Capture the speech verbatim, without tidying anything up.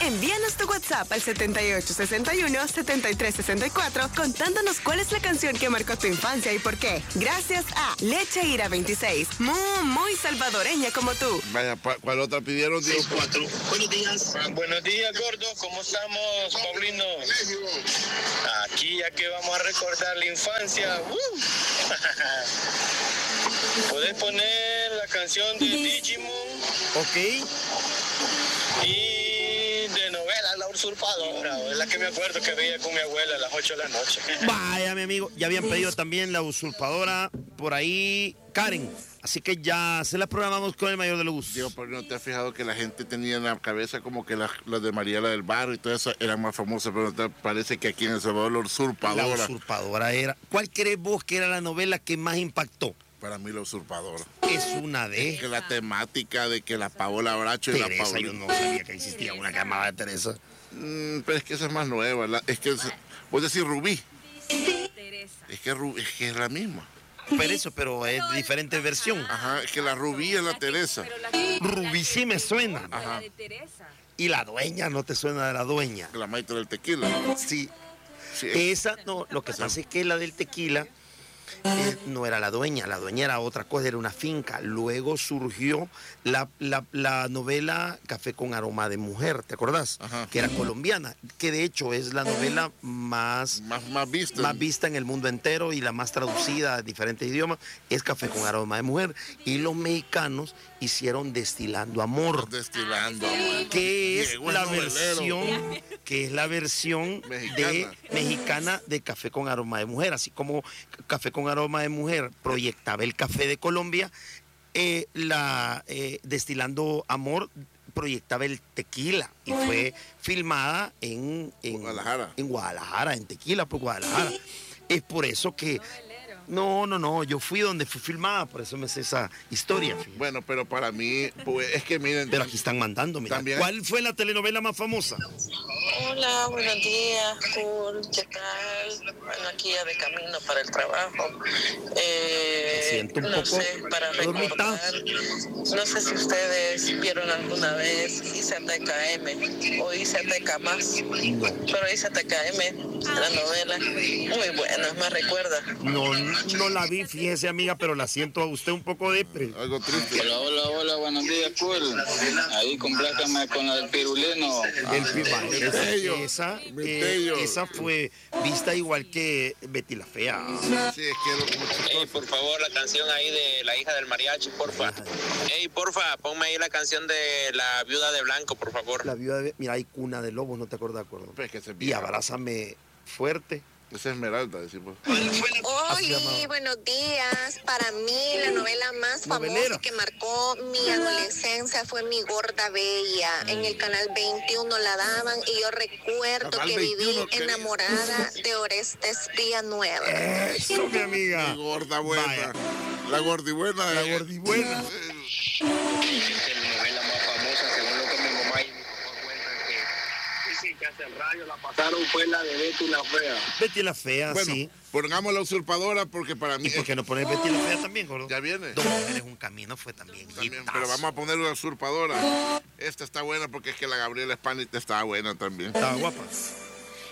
Envíanos tu WhatsApp al setenta y ocho sesenta y uno, setenta y tres sesenta y cuatro contándonos cuál es la canción que marcó tu infancia y por qué. Gracias a Leche Ira veintiséis, muy, muy salvadoreña como tú. Vaya, ¿cuál otra pidieron? seis cuatro. Buenos días. Buenos días, gordo. ¿Cómo estamos, Paulino? Aquí ya que vamos a recordar la infancia. Uh. ¿Puedes poner la canción de Digimon? Ok. Y de novela La Usurpadora, es la que me acuerdo que veía con mi abuela a las ocho de la noche. Vaya, mi amigo, ya habían pedido también La Usurpadora, por ahí Karen, así que ya se la programamos con el mayor de los gustos. Digo, pero ¿no te has fijado que la gente tenía en la cabeza como que las la de Mariela del Barrio y todo eso eran más famosas, pero ¿no te parece que aquí en El Salvador La Usurpadora? La Usurpadora era, ¿cuál crees vos que era la novela que más impactó? Para mí La Usurpadora. Es una de... Es que la temática de que la Paola Bracho y Teresa, la Paola... yo no sabía que existía una llamada de Teresa. Mm, pero es que esa es más nueva. La, es que, es, vos decís Rubí. Teresa. Es que, es que es la misma. Pero eso, pero es de diferente versión. Ajá, es que la Rubí es la Teresa. Rubí sí me suena. Ajá. Y la dueña, ¿no te suena de la dueña? La maestra del tequila. Sí. Sí. Esa, no, lo que pasa es que la del tequila... Eh, no era la dueña, la dueña era otra cosa, era una finca. Luego surgió la, la, la novela Café con aroma de mujer, ¿te acordás? Ajá. Que era colombiana, que de hecho es la novela más, más, más, vista. más vista en el mundo entero y la más traducida a diferentes idiomas, es Café con aroma de mujer. Y los mexicanos hicieron Destilando Amor. Destilando Amor. Que es Llegó la el novelero. versión, que es la versión Mexicana. de mexicana de Café con aroma de mujer, así como Café con aroma de mujer proyectaba el café de Colombia, eh, la eh, Destilando Amor proyectaba el tequila y fue filmada en, en Guadalajara. En Guadalajara, en Tequila, por Guadalajara. Es por eso que no, no, no, yo fui donde fue filmada, por eso me sé esa historia. Fíjate. Bueno, pero para mí, pues, es que miren... Pero aquí están mandando, mira. También... ¿Cuál fue la telenovela más famosa? Hola, buenos días, cool, ¿qué tal? Bueno, aquí ya de camino para el trabajo. Eh, Siento un no poco sé, para recordar, no sé si ustedes vieron alguna vez I Z K M o I Z K más, No. pero I Z K M, la novela, muy buena, me recuerda. No, no la vi, fíjese amiga, pero la siento a usted un poco depre. Algo triste. Hola, hola, hola, buenos días, cool. Ahí complácame con la del piruleno. El pipa, esa, Tello, esa, mi eh, Tello. esa fue vista igual que Betty la Fea. Sí, es que era como Ey, por favor, la canción ahí de La hija del mariachi, porfa. Ey, porfa, ponme ahí la canción de La viuda de blanco, por favor. La viuda de... Mira, hay Cuna de Lobos, no te acuerdas, acuerdo. Pues que se Y vieja. Abrázame fuerte. Esa es Esmeralda, decimos. Hola, buenos días. Para mí la novela más Novelera. famosa que marcó mi adolescencia fue Mi Gorda Bella. En el canal veintiuno la daban y yo recuerdo Canal que viví veintiuno, querida. enamorada de Orestes Villanueva. Eso, mi amiga. La gorda buena. Vaya. La gordibuena. La eh. gordibuena. La novela más famosa, según lo que mi mamá y mi papá cuentan, que dicen que hace el radio la pasaron fue la de Betty la Fea. Betty la Fea, Bueno, sí. pongamos La Usurpadora porque para mí... ¿Y por qué no pones Betty la Fea también, gordo? Ya viene. Dos mujeres, un camino fue también. También, hitazo. pero vamos a poner La Usurpadora. Esta está buena porque es que la Gabriela Spanik está buena también. Estaba guapa.